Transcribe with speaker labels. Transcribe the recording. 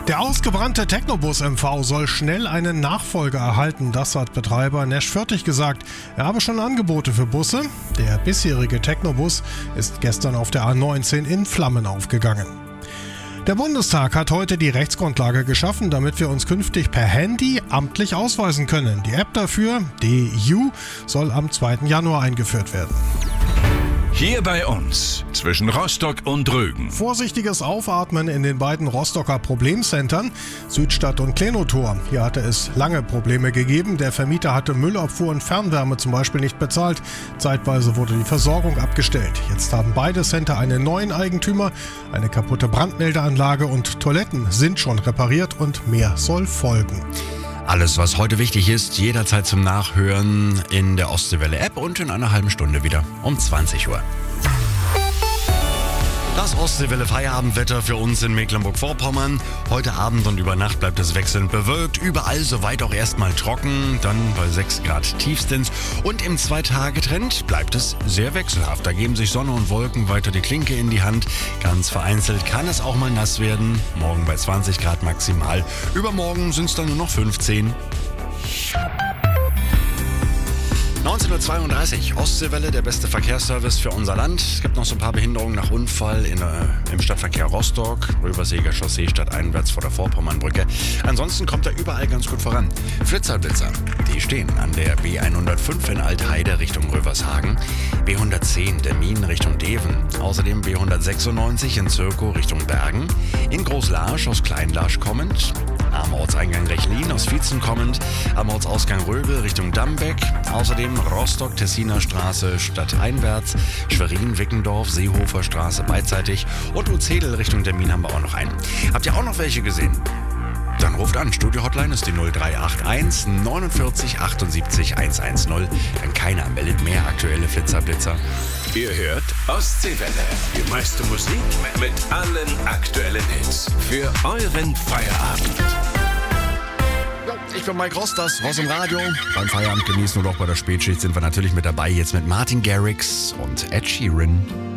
Speaker 1: Der ausgebrannte Technobus MV soll schnell einen Nachfolger erhalten, das hat Betreiber Nesch Förtig gesagt. Er habe schon Angebote für Busse. Der bisherige Technobus ist gestern auf der A19 in Flammen aufgegangen. Der Bundestag hat heute die Rechtsgrundlage geschaffen, damit wir uns künftig per Handy amtlich ausweisen können. Die App dafür, DU, soll am 2. Januar eingeführt werden.
Speaker 2: Hier bei uns, zwischen Rostock und Rügen.
Speaker 1: Vorsichtiges Aufatmen in den beiden Rostocker Problemcentern, Südstadt und Klenotor. Hier hatte es lange Probleme gegeben. Der Vermieter hatte Müllabfuhr und Fernwärme zum Beispiel nicht bezahlt. Zeitweise wurde die Versorgung abgestellt. Jetzt haben beide Center einen neuen Eigentümer. Eine kaputte Brandmeldeanlage und Toiletten sind schon repariert und mehr soll folgen.
Speaker 3: Alles, was heute wichtig ist, jederzeit zum Nachhören in der Ostseewelle-App und in einer halben Stunde wieder um 20 Uhr. Das Ostseewelle-Feierabendwetter für uns in Mecklenburg-Vorpommern. Heute Abend und über Nacht bleibt es wechselnd bewölkt. Überall soweit auch erstmal trocken, dann bei 6 Grad tiefstens. Und im 2-Tage-Trend bleibt es sehr wechselhaft. Da geben sich Sonne und Wolken weiter die Klinke in die Hand. Ganz vereinzelt kann es auch mal nass werden. Morgen bei 20 Grad maximal. Übermorgen sind es dann nur noch 15. 19:32 Uhr, Ostseewelle, der beste Verkehrsservice für unser Land. Es gibt noch so ein paar Behinderungen nach Unfall im Stadtverkehr Rostock, Röverseger Chaussee stadteinwärts vor der Vorpommernbrücke. Ansonsten kommt er überall ganz gut voran. Flitzer, die stehen an der B105 in Altheide Richtung Rövershagen, B110 Demmin Richtung Deven, außerdem B196 in Zirkow Richtung Bergen, in Großlarsch aus Kleinlarsch kommend, am Ortseingang Rechlin aus Vietzen kommend, am Ortsausgang Röbel Richtung Dambeck, außerdem Rostock-Tessiner Straße stadteinwärts, Schwerin-Wickendorf, Seehofer Straße beidseitig und Utzedel Richtung Demmin haben wir auch noch einen. Habt ihr auch noch welche gesehen? Dann ruft an, Studio-Hotline ist die 0381 49 78 110. Dann keiner meldet mehr aktuelle Flitzer-Blitzer.
Speaker 2: Ihr hört Ostseewelle. Die meiste Musik mit allen aktuellen Hits. Für euren Feierabend.
Speaker 3: Ich bin Mike Ross, das Ross im Radio. Beim Feierabend genießen und auch bei der Spätschicht sind wir natürlich mit dabei. Jetzt mit Martin Garrix und Ed Sheeran.